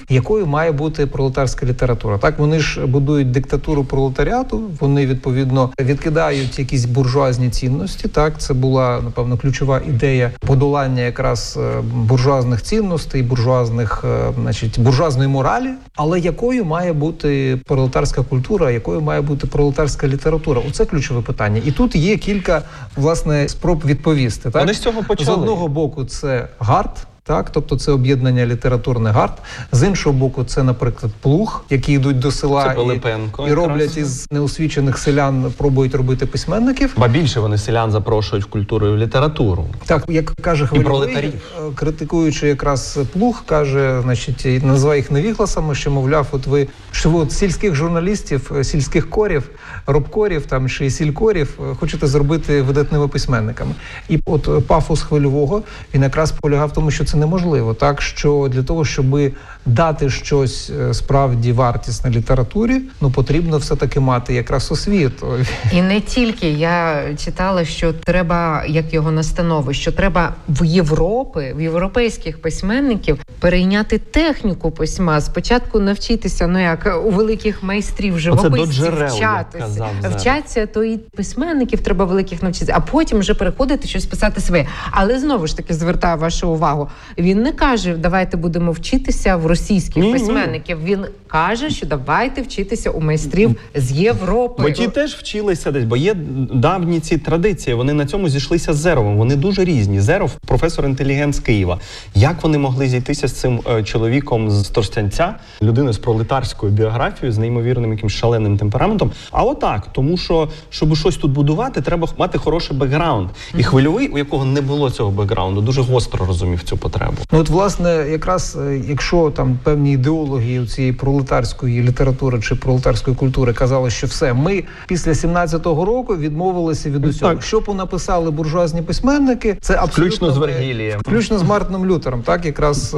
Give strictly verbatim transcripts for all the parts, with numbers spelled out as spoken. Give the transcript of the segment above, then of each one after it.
якою має бути пролетарська література. Так, вони ж будують диктатуру пролетаріату, вони, відповідно, відкидають якісь буржуазні цінності. Так, це була, напевно, ключова ідея подолання якраз буржуазних цінностей, буржуазних, значить, буржуазної моралі. Але якою має бути пролетарська культура, якою має бути пролетарська література? Оце ключове питання. І тут є кілька, власне, спроб відповісти. Так? Вони з цього почали. З одного боку, це ГАРД, так, тобто це об'єднання літературний ГАРД. З іншого боку, це, наприклад, Плуг, які йдуть до села і, і роблять із неосвічених селян, пробують робити письменників. Ба більше вони селян запрошують в культуру і в літературу. Так, як каже Хвильовий, критикуючи якраз Плуг, каже, значить, називає їх невігласами, що, мовляв, от ви, що ви от сільських журналістів, сільських корів, робкорів там, чи сількорів хочете зробити видатними письменниками. І от пафос Хвильового, він якраз полягав в тому, що це неможливо. Так, що для того, щоб дати щось справді вартісне літературі, ну, потрібно все-таки мати якраз освіту. І не тільки. Я читала, що треба, як його настанови, що треба в Європи, в європейських письменників перейняти техніку письма. Спочатку навчитися, ну як у великих майстрів, живописців вчатися. Вчаться, то і письменників треба великих навчитися, а потім вже переходити щось писати своє. Але знову ж таки звертаю вашу увагу, він не каже, давайте будемо вчитися в російських ні, письменників. Ні. Він каже, що давайте вчитися у майстрів з Європи. Бо ті теж вчилися десь, бо є давні ці традиції, вони на цьому зійшлися з Зеровим, вони дуже різні. Зеров – професор-інтелігент з Києва. Як вони могли зійтися з цим е, чоловіком з Тростянця, людиною з пролетарською біографією, з неймовірним якимсь шаленим темпераментом? А отак, тому що, щоб щось тут будувати, треба мати хороший бекграунд. І Хвильовий, у якого не було цього бекграунду, дуже гостро розумів цю потребу. Ну от, власне, якраз, якщо там певні ідеології цієї пролетарської літератури чи пролетарської культури казали, що все, ми після сімнадцятого року відмовилися від усього. Так. Що понаписали буржуазні письменники, це абсолютно... Включно з Вергілієм. Включно з Мартином Лютером, так, якраз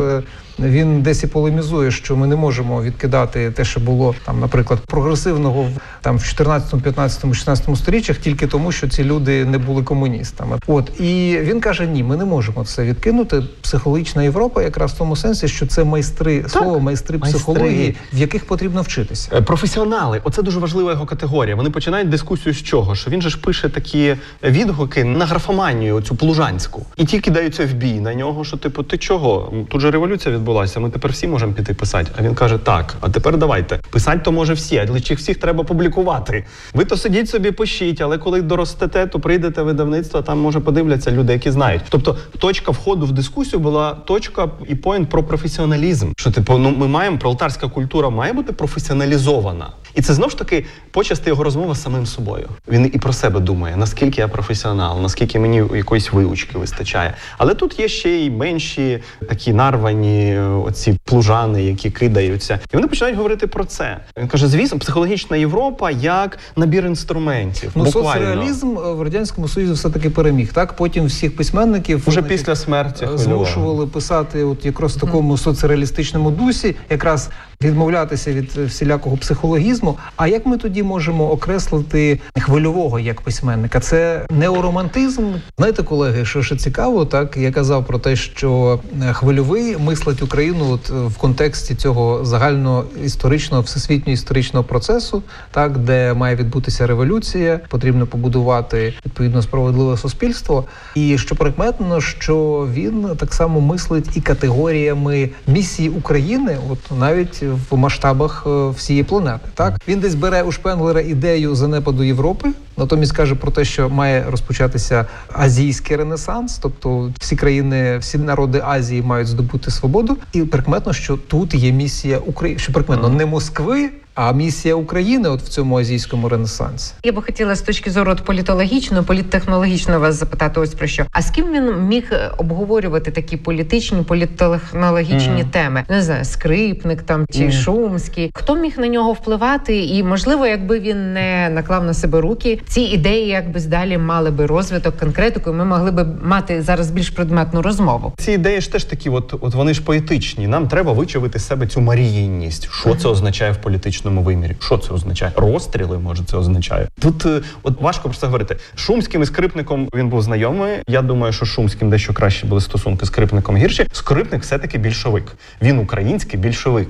він десь і полемізує, що ми не можемо відкидати те, що було, там, наприклад, прогресивного там в чотирнадцятому, п'ятнадцятому, шістнадцятому сторіччях тільки тому, що ці люди не були комуністами. От, і він каже, ні, ми не можемо це відкинути. Психологічна Європа якраз в тому сенсі, що це майстри, так, слово майстри, майстри психології, в яких потрібно вчитися. Професіонали, оце дуже важлива його категорія. Вони починають дискусію з чого? Що він же ж пише такі відгуки на графоманію, оцю плужанську. І ті кидаються в бій на нього, що типу, ти чого? Тут же революція відбулася, ми тепер всі можемо піти писати. А він каже, так, а тепер давайте. Писати то може всі, але чи всіх треба публікувати? Ви то сидіть собі, пишіть, але коли доростете, то прийдете в видавництво, там може подивляться люди, які знають. Тобто точка входу в дискусію була точка і поінт про професіоналізм. Що типу, ну ми маємо, пролетарська культура має бути професіоналізована. І це, знову ж таки, почасти його розмова з самим собою. Він і про себе думає, наскільки я професіонал, наскільки мені якоїсь виучки вистачає. Але тут є ще й менші такі нарвані оці плужани, які кидаються. І вони починають говорити про це. Він каже, звісно, психологічна Європа як набір інструментів. Ну, буквально. Соцреалізм в Радянському Союзі все-таки переміг. Так? Потім всіх письменників уже після смерті змушували писати от якраз в такому соцреалістичному дусі, якраз відмовлятися від всілякого психологізму. А як ми тоді можемо окреслити Хвильового як письменника? Це неоромантизм? Знаєте, колеги, що ще цікаво, так, я казав про те, що Хвильовий мислить Україну от в контексті цього загального історичного, всесвітнього історичного процесу, так, де має відбутися революція, потрібно побудувати відповідно справедливе суспільство. І що прикметно, що він так само мислить і категоріями місії України, от навіть в масштабах всієї планети. Так, він десь бере у Шпенглера ідею занепаду Європи, натомість каже про те, що має розпочатися азійський ренесанс, тобто всі країни, всі народи Азії мають здобути свободу. І прикметно, що тут є місія України, що прикметно не Москви, а місія України от в цьому азійському ренесансі. Я би хотіла з точки зору політологічної, політтехнологічної вас запитати ось про що. А з ким він міг обговорювати такі політичні, політтехнологічні mm. теми? Не знаю, Скрипник там чи mm. Шумський. Хто міг на нього впливати? І, можливо, якби він не наклав на себе руки, ці ідеї якби далі мали би розвиток, конкретику, і ми могли би мати зараз більш предметну розмову. Ці ідеї ж теж такі, от, от вони ж поетичні. Нам треба вичавити з себе цю маріїнність. Що mm-hmm. це означає в політичному вимірі? Що це означає? Розстріли, може, це означає? Тут от важко про це говорити. Шумським і Скрипником він був знайомий. Я думаю, що Шумським дещо краще були стосунки, з Скрипником гірші. Скрипник все-таки більшовик. Він український більшовик.